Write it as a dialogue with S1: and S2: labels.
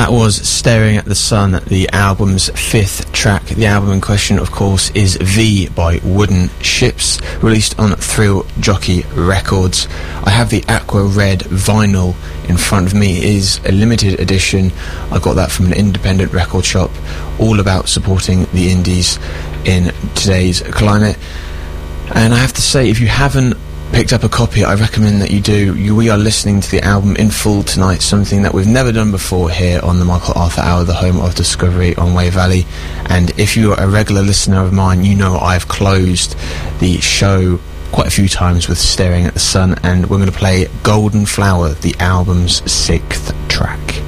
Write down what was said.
S1: That was Staring at the Sun, the album's 5th track. The album in question, of course, is V by Wooden Ships, released on Thrill Jockey Records. I have the Aqua Red vinyl in front of me. It is a limited edition. I got that from an independent record shop, all about supporting the indies in today's climate. And I have to say, if you haven't picked up a copy, I recommend that you do. We are listening to the album in full tonight, something that we've never done before here on the Michael Arthur Hour, the home of Discovery on Wave Valley. And if you're a regular listener of mine, you know I've closed the show quite a few times with Staring at the Sun, and we're going to play Golden Flower, the album's 6th track.